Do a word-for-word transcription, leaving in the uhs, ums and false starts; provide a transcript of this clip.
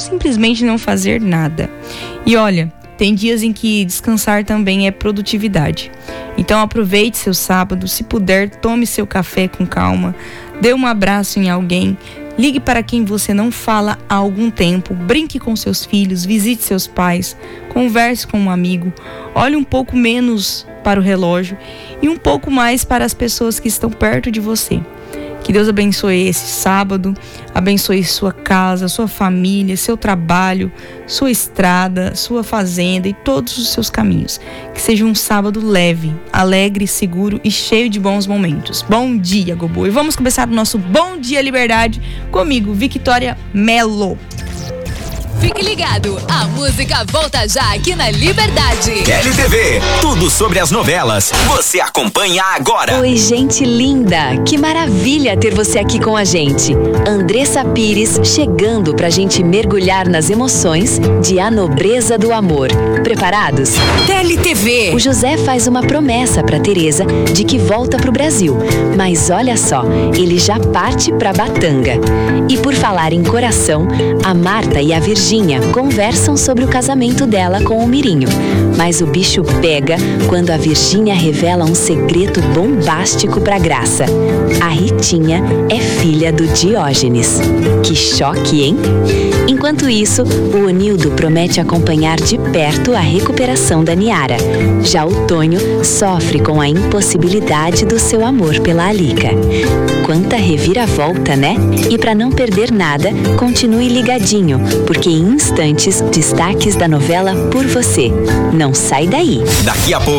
simplesmente não fazer nada. E olha, tem dias em que descansar também é produtividade. Então aproveite seu sábado, se puder, tome seu café com calma, dê um abraço em alguém, ligue para quem você não fala há algum tempo, brinque com seus filhos, visite seus pais, converse com um amigo, olhe um pouco menos para o relógio e um pouco mais para as pessoas que estão perto de você. Que Deus abençoe esse sábado, abençoe sua casa, sua família, seu trabalho, sua estrada, sua fazenda e todos os seus caminhos. Que seja um sábado leve, alegre, seguro e cheio de bons momentos. Bom dia, Gobu! E vamos começar o nosso Bom Dia Liberdade comigo, Victoria Mello. Fique ligado, a música volta já aqui na Liberdade. L T V, tudo sobre as novelas, você acompanha agora. Oi, gente linda, que maravilha ter você aqui com a gente. Andressa Pires chegando pra gente mergulhar nas emoções de A Nobreza do Amor. Preparados? L T V. O José faz uma promessa pra Teresa de que volta pro Brasil, mas olha só, ele já parte pra Batanga. E por falar em coração, a Marta e a Virgínia conversam sobre o casamento dela com o Mirinho. Mas o bicho pega quando a Virgínia revela um segredo bombástico pra Graça. A Ritinha é filha do Diógenes. Que choque, hein? Enquanto isso, o Onildo promete acompanhar de perto a recuperação da Niara. Já o Tonho sofre com a impossibilidade do seu amor pela Alica. Quanta reviravolta, né? E para não perder nada, continue ligadinho, porque em instantes, destaques da novela Por Você. Não sai daí. Daqui a pouco